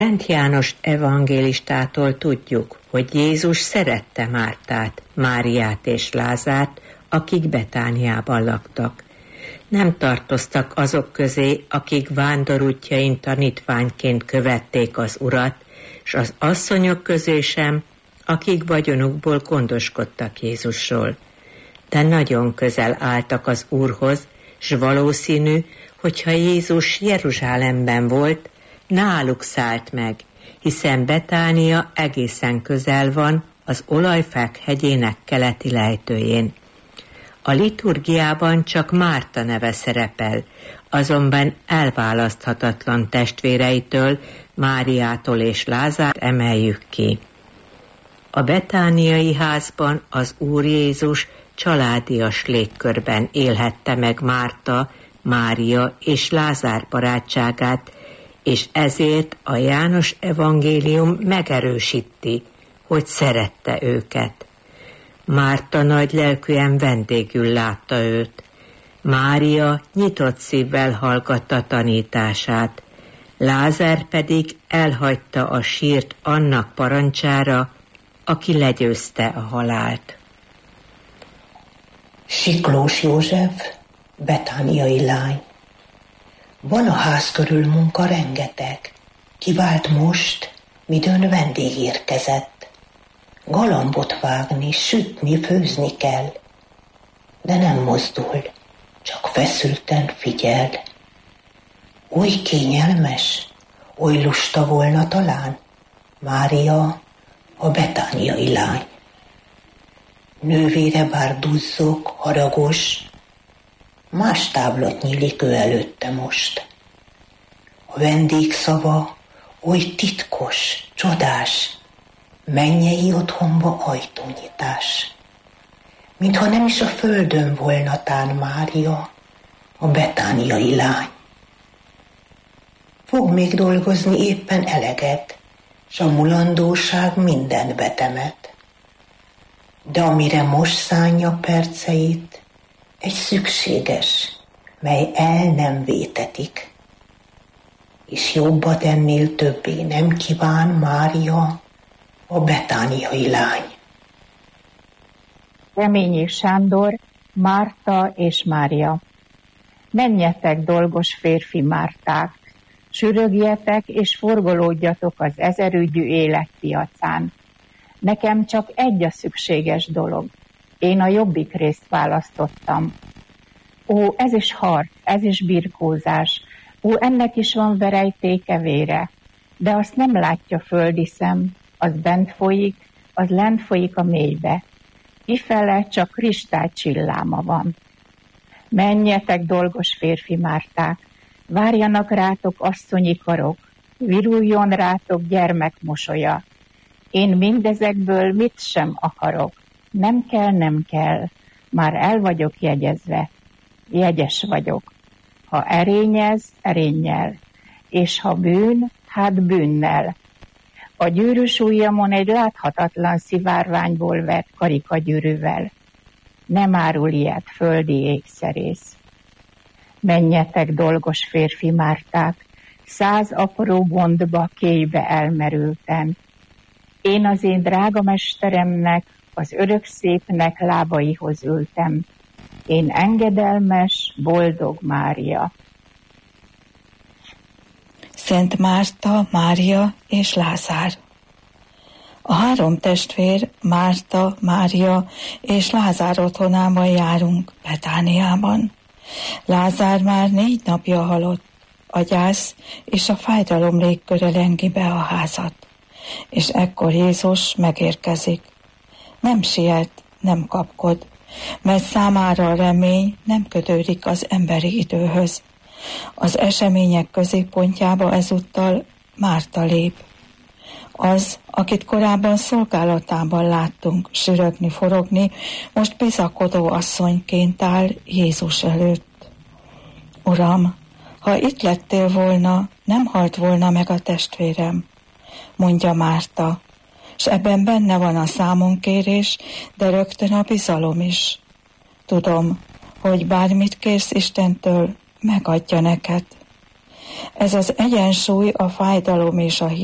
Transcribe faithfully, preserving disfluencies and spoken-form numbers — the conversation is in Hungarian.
Szent János evangélistától tudjuk, hogy Jézus szerette Mártát, Máriát és Lázárt, akik Betániában laktak. Nem tartoztak azok közé, akik vándorútjain tanítványként követték az Urat, s az asszonyok közé sem, akik vagyonukból gondoskodtak Jézusról. De nagyon közel álltak az Úrhoz, s valószínű, hogyha Jézus Jeruzsálemben volt, náluk szállt meg, hiszen Betánia egészen közel van az Olajfák hegyének keleti lejtőjén. A liturgiában csak Márta neve szerepel, azonban elválaszthatatlan testvéreitől, Máriától és Lázárt emeljük ki. A betániai házban az Úr Jézus családias légkörben élhette meg Márta, Mária és Lázár barátságát, és ezért a János evangélium megerősíti, hogy szerette őket. Márta nagy lelkűen vendégül látta őt. Mária nyitott szívvel hallgatta tanítását, Lázár pedig elhagyta a sírt annak parancsára, aki legyőzte a halált. Siklós József, betániai lány. Van a ház körül munka rengeteg, kivált most, midőn vendég érkezett. Galambot vágni, sütni, főzni kell, de nem mozdul, csak feszülten figyel. Oly kényelmes, oly lusta volna talán Mária, a betániai lány. Nővére bár duzzog, haragos, más táblat nyílik ő előtte most. A vendég szava oly titkos, csodás, mennyei otthonba ajtónyitás. Mintha nem is a földön volna tán Mária, a betániai lány. Fog még dolgozni éppen eleget, s a mulandóság mindent betemet. De amire most szánja perceit, egy szükséges, mely el nem vétetik. És jobbat ennél többé nem kíván Mária, a betániai lány. Reményi Sándor, Márta és Mária. Menjetek, dolgos férfi Márták, sürögjetek és forgolódjatok az ezerügyű életpiacán. Nekem csak egy a szükséges dolog. Én a jobbik részt választottam. Ó, ez is harc, ez is birkózás. Ó, ennek is van verejtéke vére. De azt nem látja földi szem, az bent folyik, az lent folyik a mélybe. Ifele csak kristálycsilláma van. Menjetek, dolgos férfi Márták, várjanak rátok asszonyi karok, viruljon rátok gyermek mosolya. Én mindezekből mit sem akarok. Nem kell, nem kell, már el vagyok jegyezve. Jegyes vagyok. Ha erényez, erénnyel, és ha bűn, hát bűnnel. A gyűrűs ujjamon egy láthatatlan szivárványból vett karikagyűrűvel. Nem árul ilyet földi ékszerész. Menjetek, dolgos férfi Márták, száz apró gondba kéjbe elmerülten. Én az én drága mesteremnek, az örök szépnek lábaihoz ültem. Én engedelmes, boldog Mária. Szent Márta, Mária és Lázár. A három testvér, Márta, Mária és Lázár otthonában járunk Betániában. Lázár már négy napja halott, a gyász és a fájdalom légköre lengi be a házat, és ekkor Jézus megérkezik. Nem siet, nem kapkod, mert számára a remény nem kötődik az emberi időhöz. Az események középpontjába ezúttal Márta lép. Az, akit korábban szolgálatában láttunk sürögni, forogni, most bizakodó asszonyként áll Jézus előtt. Uram, ha itt lettél volna, nem halt volna meg a testvérem, mondja Márta, s ebben benne van a számonkérés, de rögtön a bizalom is. Tudom, hogy bármit kérsz Istentől, megadja neked. Ez az egyensúly a fájdalom és a